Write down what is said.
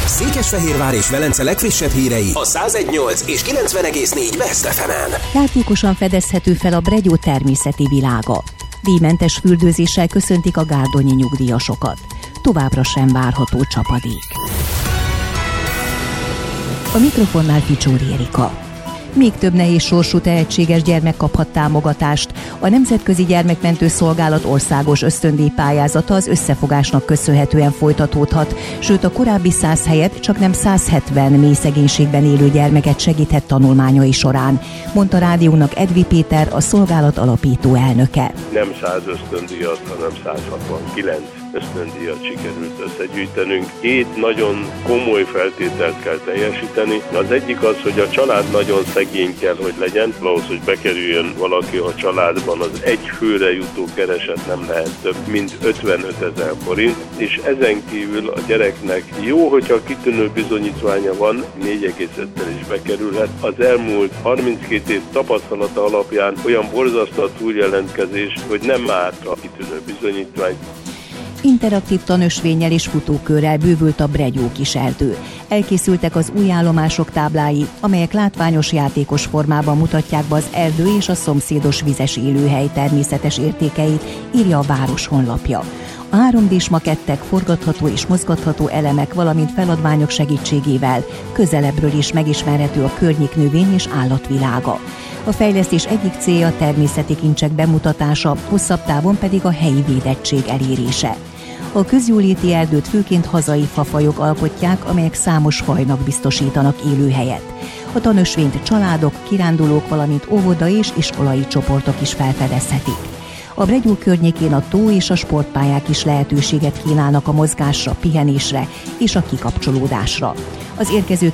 Székesfehérvár és Velence legfrissebb hírei a 101.8 és 90.4 Best FM-en. Játékosan fedezhető fel a Bregyó természeti világa. Díjmentes fürdőzéssel köszöntik a gárdonyi nyugdíjasokat. Továbbra sem várható csapadék. A mikrofonnál Ficsóri Erika. Még több nehéz sorsú tehetséges gyermek kaphat támogatást. A Nemzetközi Gyermekmentő Szolgálat országos ösztöndíjpályázata az összefogásnak köszönhetően folytatódhat, sőt a korábbi 100 helyett csaknem 170 mély szegénységben élő gyermeket segíthet tanulmányai során, mondta rádiónak Edvi Péter, a szolgálat alapító elnöke. Nem 100 ösztöndíjat, hanem 169 ösztöndíjat sikerült összegyűjtenünk. 2 nagyon komoly feltételt kell teljesíteni. Az egyik az, hogy a család nagyon szegény kell, hogy legyen. Ahhoz, hogy bekerüljön valaki a családban, az egy főre jutó kereset nem lehet több, mint 55 000 forint. És ezen kívül a gyereknek jó, hogyha kitűnő bizonyítványa van, 4,5-tel is bekerülhet. Az elmúlt 32 év tapasztalata alapján olyan borzasztó a túljelentkezés, hogy nem árt a kitűnő bizonyítvány. Interaktív tanösvénnyel és futókörrel bővült a Bregyó kiserdő. Elkészültek az új állomások táblái, amelyek látványos játékos formában mutatják be az erdő és a szomszédos vizes élőhely természetes értékeit, írja a város honlapja. A 3D-s makettek, forgatható és mozgatható elemek, valamint feladványok segítségével közelebbről is megismerhető a környék növény- és állatvilága. A fejlesztés egyik célja a természeti kincsek bemutatása, hosszabb távon pedig a helyi védettség elérése. A közjóléti erdőt főként hazai fafajok alkotják, amelyek számos fajnak biztosítanak élőhelyet. A tanösvényt családok, kirándulók, valamint óvodai és iskolai csoportok is felfedezhetik. A Bregyó környékén a tó és a sportpályák is lehetőséget kínálnak a mozgásra, pihenésre és a kikapcsolódásra. Az érkező